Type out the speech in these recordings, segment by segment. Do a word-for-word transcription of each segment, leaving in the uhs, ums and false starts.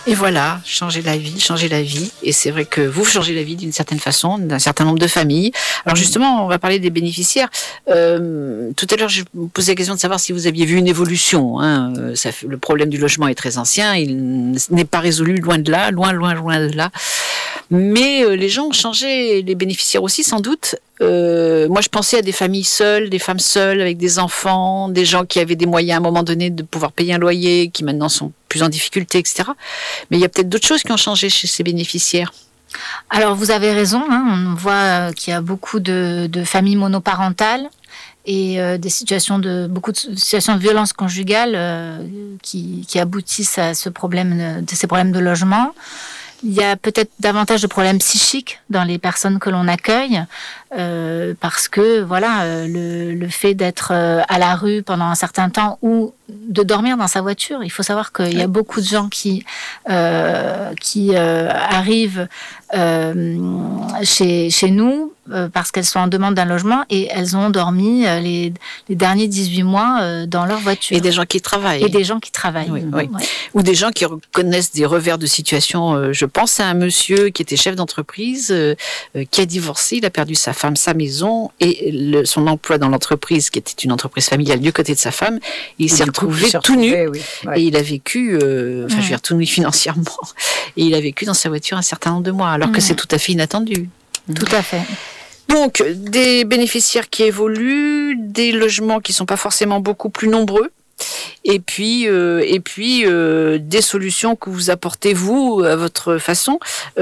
Et voilà, changer la vie, changer la vie. Et c'est vrai que vous changez la vie d'une certaine façon, d'un certain nombre de familles. Alors justement, on va parler des bénéficiaires. Euh, tout à l'heure, je vous posais la question de savoir si vous aviez vu une évolution. Hein. Ça fait, le problème du logement est très ancien, il n'est pas résolu, loin de là, loin, loin, loin de là. Mais euh, les gens ont changé, les bénéficiaires aussi sans doute. Euh, moi, je pensais à des familles seules, des femmes seules avec des enfants, des gens qui avaient des moyens à un moment donné de pouvoir payer un loyer, qui maintenant sont plus en difficulté, et cetera. Mais il y a peut-être d'autres choses qui ont changé chez ces bénéficiaires. Alors, vous avez raison, hein, on voit qu'il y a beaucoup de, de familles monoparentales et euh, des situations de beaucoup de situations de violence conjugale euh, qui, qui aboutissent à ce problème de ces problèmes de logement. Il y a peut-être davantage de problèmes psychiques dans les personnes que l'on accueille, euh, parce que voilà, euh, le, le fait d'être euh, à la rue pendant un certain temps ou de dormir dans sa voiture. Il faut savoir qu'il y a beaucoup de gens qui euh, qui euh, arrivent euh, chez chez nous euh, parce qu'elles sont en demande d'un logement et elles ont dormi euh, les les derniers dix-huit mois euh, dans leur voiture. Et des gens qui travaillent. Et des gens qui travaillent. Oui, oui. Ouais. Ou des gens qui reconnaissent des revers de situation. Euh, je pense à un monsieur qui était chef d'entreprise, euh, qui a divorcé, il a perdu sa femme, sa maison et le, son emploi dans l'entreprise, qui était une entreprise familiale du côté de sa femme. Il s'est retrouvé tout nu, oui, ouais. Et il a vécu, euh, enfin, mmh. je veux dire, tout nu financièrement, et il a vécu dans sa voiture un certain nombre de mois, alors mmh. que c'est tout à fait inattendu. Tout à fait. Donc, des bénéficiaires qui évoluent, des logements qui sont pas forcément beaucoup plus nombreux, et puis, euh, et puis euh, des solutions que vous apportez vous à votre façon.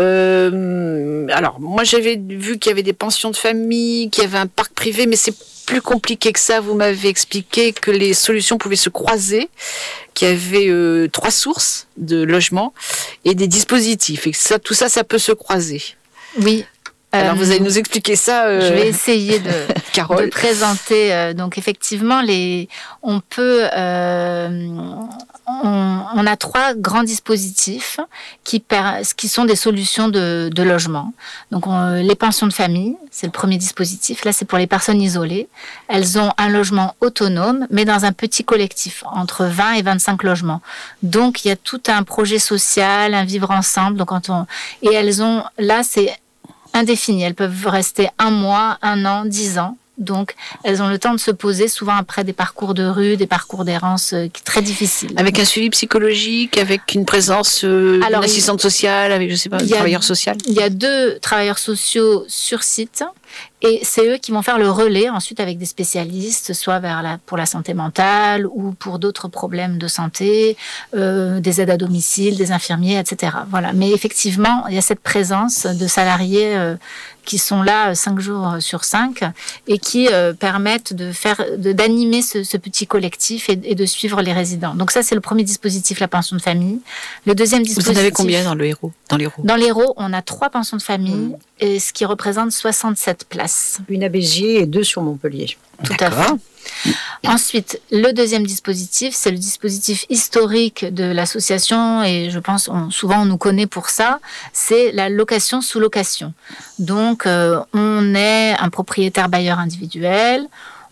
Euh, alors, moi, j'avais vu qu'il y avait des pensions de famille, qu'il y avait un parc privé, mais c'est plus compliqué que ça. Vous m'avez expliqué que les solutions pouvaient se croiser, qu'il y avait euh, trois sources de logement et des dispositifs, et que ça, tout ça, ça peut se croiser. Oui. Alors, euh, vous allez nous expliquer ça. Euh... Je vais essayer de, de présenter. Euh, donc, effectivement, les, on peut, euh, on, on a trois grands dispositifs qui, per, qui sont des solutions de, de logement. Donc, on, les pensions de famille, c'est le premier dispositif. Là, c'est pour les personnes isolées. Elles ont un logement autonome, mais dans un petit collectif, entre vingt et vingt-cinq logements. Donc, il y a tout un projet social, un vivre ensemble. Donc, quand on, et elles ont, là, c'est indéfinies. Elles peuvent rester un mois, un an, dix ans. Donc, elles ont le temps de se poser, souvent après des parcours de rue, des parcours d'errance euh, très difficiles. Avec un suivi psychologique, avec une présence euh, d'une assistante sociale, avec, je sais pas, un travailleur social. Il y a deux travailleurs sociaux sur site. Et c'est eux qui vont faire le relais ensuite avec des spécialistes, soit vers la, pour la santé mentale ou pour d'autres problèmes de santé, euh, des aides à domicile, des infirmiers, et cetera. Voilà. Mais effectivement, il y a cette présence de salariés euh, qui sont là cinq jours sur cinq et qui euh, permettent de faire, de, d'animer ce, ce petit collectif et, et de suivre les résidents. Donc ça, c'est le premier dispositif, la pension de famille. Le deuxième dispositif. Vous en avez combien dans le Hérault, dans l'Hérault? Dans l'Hérault, on a trois pensions de famille. Mmh. Et ce qui représente soixante-sept places. Une à Béziers et deux sur Montpellier. Tout D'accord. à fait. Ensuite, le deuxième dispositif, c'est le dispositif historique de l'association, et je pense on, souvent on nous connaît pour ça, c'est la location sous location. Donc, euh, on est un propriétaire bailleur individuel,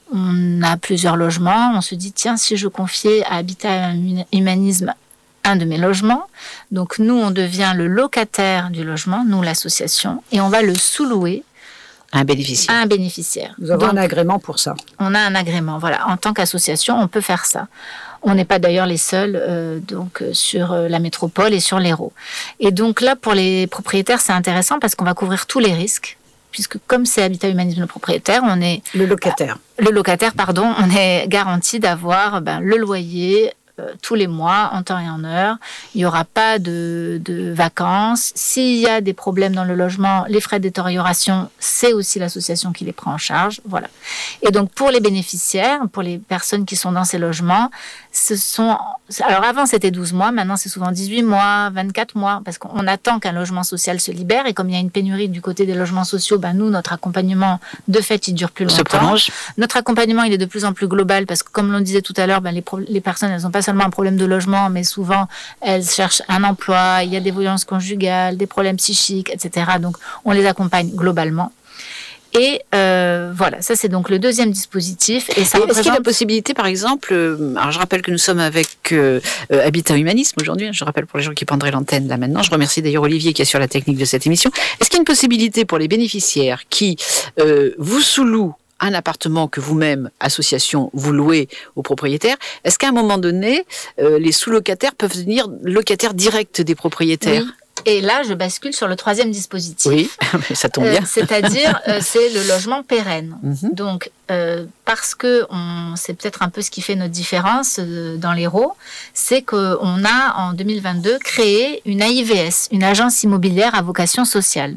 on a plusieurs logements, on se dit, tiens, si je confiais à Habitat Humanisme un de mes logements. Donc, nous, on devient le locataire du logement, nous, l'association, et on va le sous-louer à un bénéficiaire. À un bénéficiaire. Nous avons Donc, un agrément pour ça. On a un agrément, voilà. En tant qu'association, on peut faire ça. On n'est pas d'ailleurs les seuls euh, donc, euh, sur euh, la métropole et sur l'Hérault. Et donc là, pour les propriétaires, c'est intéressant parce qu'on va couvrir tous les risques. Puisque comme c'est Habitat Humanisme le propriétaire, on est... Le locataire. Euh, le locataire, pardon, on est garanti d'avoir ben, le loyer, Euh, tous les mois, en temps et en heure. Il n'y aura pas de, de vacances. S'il y a des problèmes dans le logement, les frais de détérioration, c'est aussi l'association qui les prend en charge. Voilà. Et donc, pour les bénéficiaires, pour les personnes qui sont dans ces logements, ce sont... Alors, avant, c'était douze mois. Maintenant, c'est souvent dix-huit mois, vingt-quatre mois, parce qu'on attend qu'un logement social se libère. Et comme il y a une pénurie du côté des logements sociaux, ben, nous, notre accompagnement, de fait, il dure plus longtemps. Se prolonge. Notre accompagnement, il est de plus en plus global, parce que, comme l'on disait tout à l'heure, ben, les, pro- les personnes, elles n'ont pas seulement un problème de logement, mais souvent elles cherchent un emploi, il y a des violences conjugales, des problèmes psychiques, et cetera. Donc on les accompagne globalement. Et euh, voilà, ça c'est donc le deuxième dispositif. Et ça Et représente... Est-ce qu'il y a la possibilité, par exemple, euh, alors je rappelle que nous sommes avec euh, euh, Habitat Humanisme aujourd'hui, je rappelle pour les gens qui prendraient l'antenne là maintenant, je remercie d'ailleurs Olivier qui assure la technique de cette émission. Est-ce qu'il y a une possibilité pour les bénéficiaires qui euh, vous sous-louent un appartement que vous-même, association, vous louez aux propriétaires, est-ce qu'à un moment donné, euh, les sous-locataires peuvent devenir locataires directs des propriétaires ? Oui. Et là, je bascule sur le troisième dispositif. Oui, ça tombe bien. Euh, c'est-à-dire, euh, c'est le logement pérenne. Mm-hmm. Donc, euh, parce que on, c'est peut-être un peu ce qui fait notre différence euh, dans l'Hérault, c'est qu'on a en deux mille vingt-deux créé une A I V S, une agence immobilière à vocation sociale.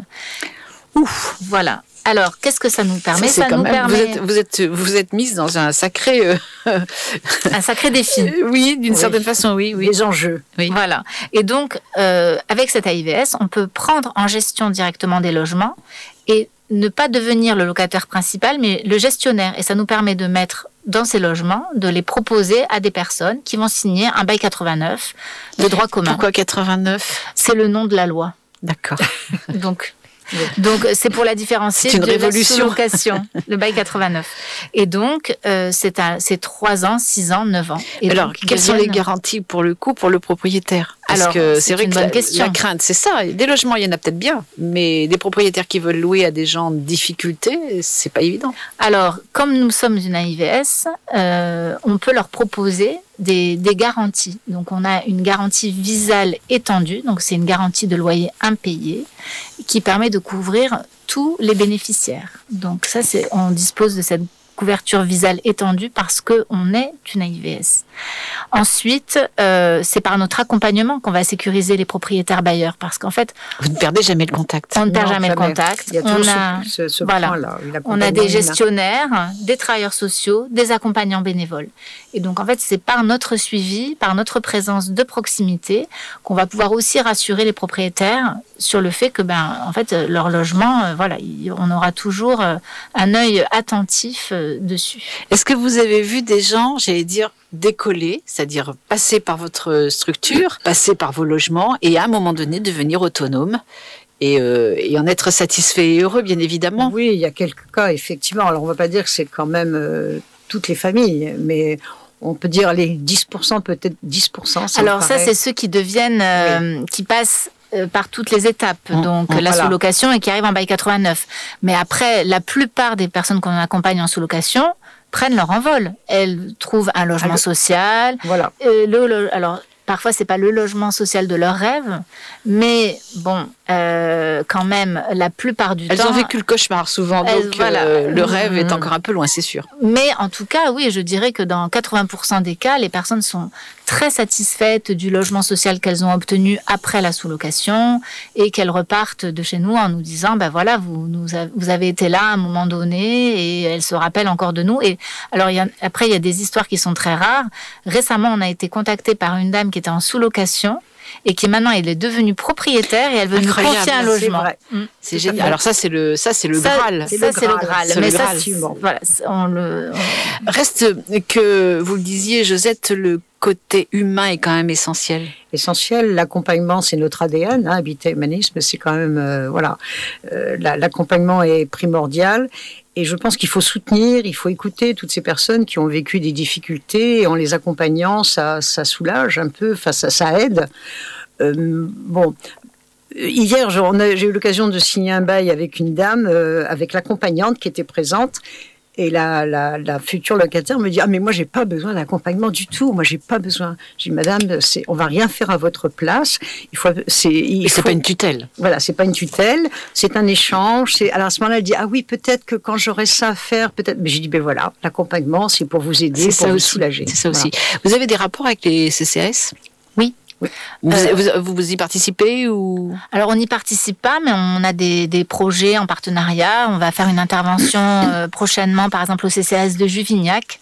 Ouf. Voilà. Alors, qu'est-ce que ça nous permet? Ça, ça nous même, permet vous êtes, vous êtes, vous êtes mise dans un sacré, euh, un sacré défi. Oui, d'une oui. certaine façon, oui, oui. Les enjeux. Oui. Voilà. Et donc, euh, avec cette A I V S, on peut prendre en gestion directement des logements et ne pas devenir le locataire principal, mais le gestionnaire. Et ça nous permet de mettre dans ces logements, de les proposer à des personnes qui vont signer un bail quatre-vingt-neuf de droit commun. Pourquoi quatre-vingt-neuf? C'est le nom de la loi. D'accord. Donc, donc c'est pour la différencier C'est une de révolution. la sous-location, le bail quatre-vingt-neuf. Et donc, euh, c'est, un, c'est trois ans, six ans, neuf ans. Et alors, donc, quelles sont les deviennent... garanties pour le coup, pour le propriétaire? Parce Alors, que c'est c'est vrai une que bonne la, question. la crainte, c'est ça. Des logements, il y en a peut-être bien, mais des propriétaires qui veulent louer à des gens en difficulté, c'est pas évident. Alors, comme nous sommes une A I V S, euh, on peut leur proposer des, des garanties. Donc, on a une garantie visale étendue. Donc, c'est une garantie de loyer impayé qui permet de couvrir tous les bénéficiaires. Donc, ça, c'est, on dispose de cette couverture visale étendue parce qu'on est une A I V S. Ensuite, euh, c'est par notre accompagnement qu'on va sécuriser les propriétaires bailleurs parce qu'en fait, Vous ne perdez jamais le contact. on ne perd Non, jamais, jamais. le contact. Il y a on toujours a, ce, ce, ce voilà. point-là. on a des gestionnaires, des travailleurs sociaux, des accompagnants bénévoles. Et donc, en fait, c'est par notre suivi, par notre présence de proximité qu'on va pouvoir aussi rassurer les propriétaires sur le fait que, ben, en fait, leur logement, euh, voilà, il, on aura toujours euh, un œil attentif euh, dessus. Est-ce que vous avez vu des gens, j'allais dire, décoller, c'est-à-dire passer par votre structure, passer par vos logements et à un moment donné devenir autonome et, euh, et en être satisfait et heureux, bien évidemment? Oui, il y a quelques cas, effectivement. Alors, on ne va pas dire que c'est quand même euh, toutes les familles, mais on peut dire les dix pour cent, peut-être dix pour cent. Ça Alors, ça, c'est ceux qui deviennent, euh, oui. qui passent par toutes les étapes, mmh, donc mmh, la voilà. sous-location et qui arrivent en bail quatre-vingt-neuf. Mais après, la plupart des personnes qu'on accompagne en sous-location prennent leur envol. Elles trouvent un logement ah, social. Voilà. Euh, le, le, alors, parfois, c'est pas le logement social de leur rêve, mais bon, euh, quand même, la plupart du elles temps... Elles ont vécu le cauchemar souvent, donc elles, voilà. euh, le rêve mmh. est encore un peu loin, c'est sûr. Mais en tout cas, oui, je dirais que dans quatre-vingts pour cent des cas, les personnes sont très satisfaites du logement social qu'elles ont obtenu après la sous-location et qu'elles repartent de chez nous en nous disant, ben voilà, vous, nous a, vous avez été là à un moment donné et elles se rappellent encore de nous. Et alors, il y a, après, il y a des histoires qui sont très rares. Récemment, on a été contacté par une dame qui était en sous-location et qui maintenant elle est devenue propriétaire et elle veut nous confier un logement. C'est, mmh. c'est génial. Alors ça c'est le ça c'est le ça, Graal. C'est ça le c'est le Graal. C'est Mais le ça Graal. voilà, on le on... Reste que vous le disiez, Josette, le côté humain est quand même essentiel. Essentiel, l'accompagnement c'est notre A D N, hein, Habitat Humanisme, c'est quand même euh, voilà, euh, la, l'accompagnement est primordial. Et je pense qu'il faut soutenir, il faut écouter toutes ces personnes qui ont vécu des difficultés. Et en les accompagnant, ça, ça soulage un peu, enfin, ça, ça aide. Euh, bon, hier, j'ai eu l'occasion de signer un bail avec une dame, euh, avec l'accompagnante qui était présente. Et la, la, la future locataire me dit « Ah, mais moi, j'ai pas besoin d'accompagnement du tout. Moi, j'ai pas besoin. » J'ai dit « Madame, c'est, on va rien faire à votre place. Il faut, c'est, il Et faut... c'est pas une tutelle. » Voilà, c'est pas une tutelle. C'est un échange. C'est... Alors, à ce moment-là, elle dit « Ah oui, peut-être que quand j'aurai ça à faire, peut-être... » Mais j'ai dit « Ben voilà, l'accompagnement, c'est pour vous aider, c'est pour vous aussi. soulager. » C'est ça voilà. aussi. Vous avez des rapports avec les C C A S ? Oui. Oui. Vous, euh, vous, vous y participez ou... Alors, on n'y participe pas, mais on a des, des projets en partenariat. On va faire une intervention euh, prochainement, par exemple, au C C A S de Juvignac,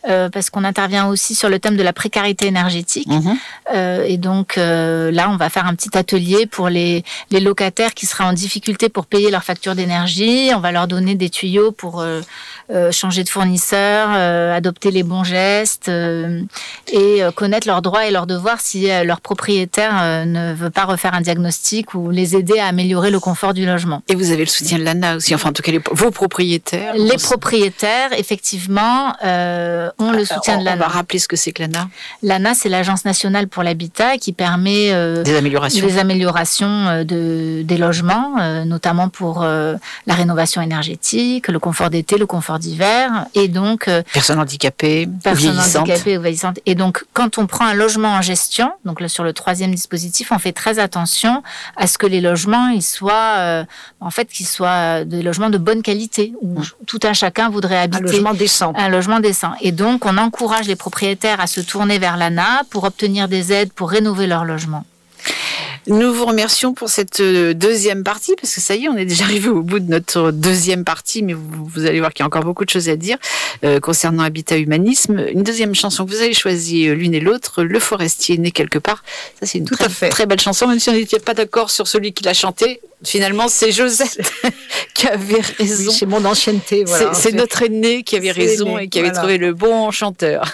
euh, parce qu'on intervient aussi sur le thème de la précarité énergétique. Mmh. Euh, et donc euh, là, on va faire un petit atelier pour les, les locataires qui seraient en difficulté pour payer leur facture d'énergie. On va leur donner des tuyaux pour euh, euh, changer de fournisseur, euh, adopter les bons gestes euh, et euh, connaître leurs droits et leurs devoirs si euh, leur propriétaire euh, ne veut pas refaire un diagnostic ou les aider à améliorer le confort du logement. Et vous avez le soutien de l'A N A aussi, enfin en tout cas les, vos propriétaires. Les propriétaires, effectivement, euh, ont le soutien on, de l'A N A. On va rappeler ce que c'est que l'A N A. L'A N A, c'est l'Agence nationale pour l'habitat qui permet euh, des améliorations, des améliorations de, des logements, euh, notamment pour euh, la rénovation énergétique, le confort d'été, le confort d'hiver, et donc euh, personnes handicapées, personnes handicapées ou vieillissantes. Et donc, quand on prend un logement en gestion, donc là, sur le troisième dispositif, on fait très attention à ce que les logements, ils soient, euh, en fait, qu'ils soient des logements de bonne qualité, où mmh. tout un chacun voudrait habiter. Un logement décent. Un logement décent. Et donc, on encourage les propriétaires à se tourner vers l'A N A pour obtenir des aides pour rénover leur logement. Nous vous remercions pour cette deuxième partie, parce que ça y est, on est déjà arrivé au bout de notre deuxième partie, mais vous, vous allez voir qu'il y a encore beaucoup de choses à dire euh, concernant Habitat Humanisme. Une deuxième chanson que vous avez choisie l'une et l'autre, Le Forestier né quelque part. Ça, c'est une Tout très, à fait. très belle chanson, même si on n'était pas d'accord sur celui qui l'a chantée. Finalement, c'est Josette qui avait raison. Oui, c'est mon ancienneté. Voilà. C'est, c'est notre aîné qui avait raison aîné, et qui avait voilà. trouvé le bon chanteur.